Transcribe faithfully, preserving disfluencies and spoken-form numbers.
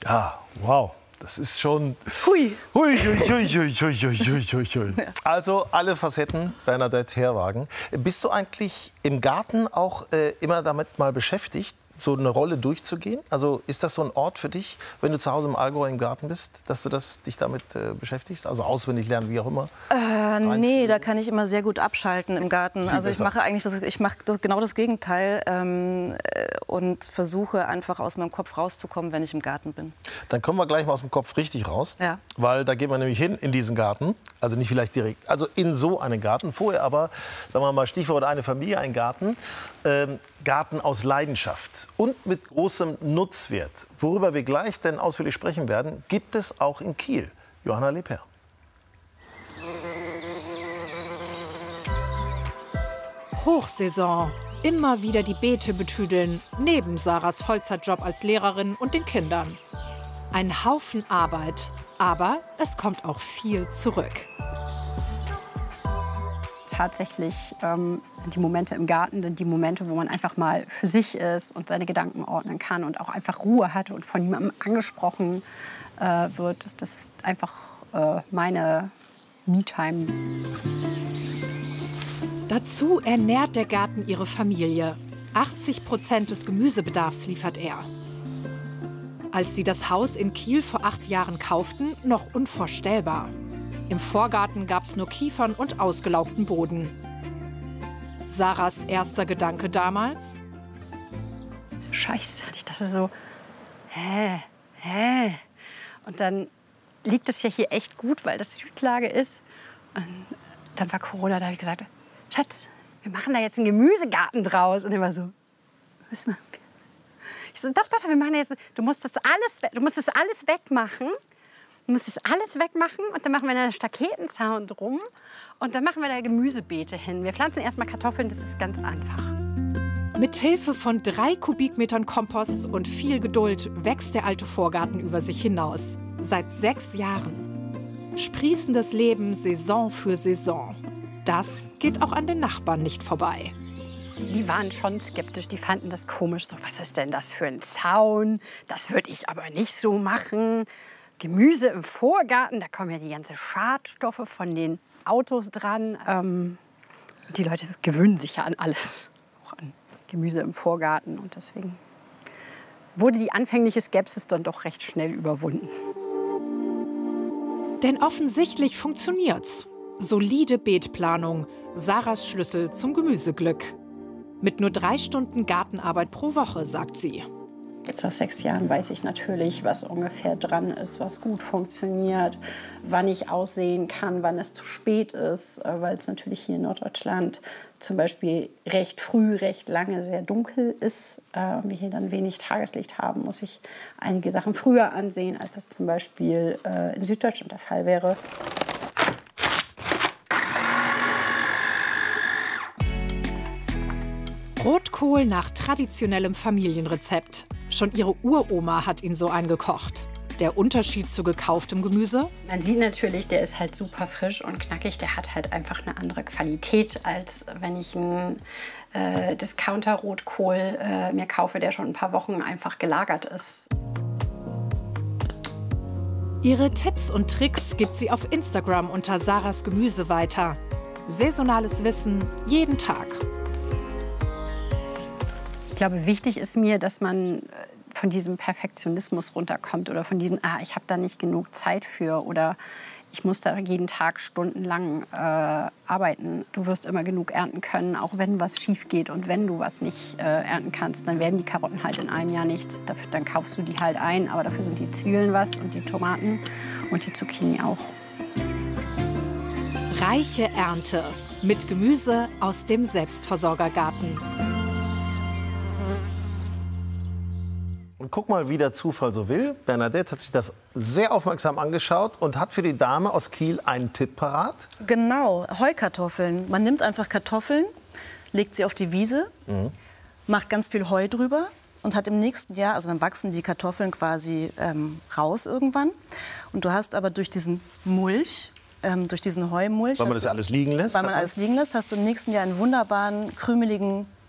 Ja, wow. Das ist schon... Hui. Hui, hui, hui, hui, hui, hui, hui, hui. Also alle Facetten Bernadette Herrwagen. Bist du eigentlich im Garten auch äh, immer damit mal beschäftigt, so eine Rolle durchzugehen? Also ist das so ein Ort für dich, wenn du zu Hause im Allgäu im Garten bist, dass du das, dich damit äh, beschäftigst? Also auswendig lernen, wie auch immer? Äh, nee, da kann ich immer sehr gut abschalten im Garten. Viel also ich besser. mache eigentlich das, ich mache das, genau das Gegenteil ähm, und versuche einfach aus meinem Kopf rauszukommen, wenn ich im Garten bin. Dann kommen wir gleich mal aus dem Kopf richtig raus, Ja. weil da gehen wir nämlich hin in diesen Garten. Also nicht vielleicht direkt, also in so einen Garten. Vorher aber, sagen wir mal, Stichwort eine Familie, ein Garten. Ähm, Garten aus Leidenschaft und mit großem Nutzwert. Worüber wir gleich denn ausführlich sprechen werden, gibt es auch in Kiel. Johanna Leper. Hochsaison. Immer wieder die Beete betüdeln, neben Sarahs Vollzeitjob als Lehrerin und den Kindern. Ein Haufen Arbeit, aber es kommt auch viel zurück. Tatsächlich ähm, sind die Momente im Garten dann die Momente, wo man einfach mal für sich ist und seine Gedanken ordnen kann und auch einfach Ruhe hat und von niemandem angesprochen äh, wird. Das, das ist einfach äh, meine Me-Time. Dazu ernährt der Garten ihre Familie. achtzig Prozent des Gemüsebedarfs liefert er. Als sie das Haus in Kiel vor acht Jahren kauften, noch unvorstellbar. Im Vorgarten gab es nur Kiefern und ausgelaugten Boden. Sarahs erster Gedanke damals? Scheiße, ich dachte so, hä, hä? Und dann liegt es ja hier echt gut, weil das Südlage ist. Und dann war Corona, da habe ich gesagt, Schatz, wir machen da jetzt einen Gemüsegarten draus. Und er war so, was machen wir? Ich so, doch, doch, wir machen jetzt, du musst das alles, du musst das alles wegmachen. Du musst das alles wegmachen und dann machen wir einen Staketenzaun drum und dann machen wir da Gemüsebeete hin. Wir pflanzen erstmal Kartoffeln, das ist ganz einfach. Mit Hilfe von drei Kubikmetern Kompost und viel Geduld wächst der alte Vorgarten über sich hinaus. Seit sechs Jahren. Sprießendes Leben Saison für Saison. Das geht auch an den Nachbarn nicht vorbei. Die waren schon skeptisch, die fanden das komisch. So, was ist denn das für ein Zaun? Das würde ich aber nicht so machen. Gemüse im Vorgarten, da kommen ja die ganzen Schadstoffe von den Autos dran. Ähm, die Leute gewöhnen sich ja an alles, auch an Gemüse im Vorgarten. Und deswegen wurde die anfängliche Skepsis dann doch recht schnell überwunden. Denn offensichtlich funktioniert's. Solide Beetplanung, Sarahs Schlüssel zum Gemüseglück. Mit nur drei Stunden Gartenarbeit pro Woche, sagt sie. Jetzt nach sechs Jahren weiß ich natürlich, was ungefähr dran ist, was gut funktioniert, wann ich aussehen kann, wann es zu spät ist, weil es natürlich hier in Norddeutschland zum Beispiel recht früh, recht lange sehr dunkel ist. Äh, wir hier dann wenig Tageslicht haben, muss ich einige Sachen früher ansehen, als das zum Beispiel äh, in Süddeutschland der Fall wäre. Rotkohl nach traditionellem Familienrezept. Schon ihre Uroma hat ihn so eingekocht. Der Unterschied zu gekauftem Gemüse? Man sieht natürlich, der ist halt super frisch und knackig. Der hat halt einfach eine andere Qualität, als wenn ich einen äh, Discounter-Rotkohl äh, mir kaufe, der schon ein paar Wochen einfach gelagert ist. Ihre Tipps und Tricks gibt sie auf Instagram unter Sarahs Gemüse weiter. Saisonales Wissen jeden Tag. Ich glaube, wichtig ist mir, dass man von diesem Perfektionismus runterkommt oder von diesem, ah, ich habe da nicht genug Zeit für oder ich muss da jeden Tag stundenlang äh, arbeiten. Du wirst immer genug ernten können, auch wenn was schief geht und wenn du was nicht äh, ernten kannst, dann werden die Karotten halt in einem Jahr nichts. Dafür, dann kaufst du die halt ein, aber dafür sind die Zwiebeln was und die Tomaten und die Zucchini auch. Reiche Ernte mit Gemüse aus dem Selbstversorgergarten. Und guck mal, wie der Zufall so will. Bernadette hat sich das sehr aufmerksam angeschaut und hat für die Dame aus Kiel einen Tipp parat. Genau, Heukartoffeln. Man nimmt einfach Kartoffeln, legt sie auf die Wiese, mhm. macht ganz viel Heu drüber und hat im nächsten Jahr, also dann wachsen die Kartoffeln quasi ähm, raus irgendwann. Und du hast aber durch diesen Mulch, ähm, durch diesen Heumulch... Weil man das alles liegen lässt? Weil man alles liegen lässt, hast du im nächsten Jahr einen wunderbaren, krümeligen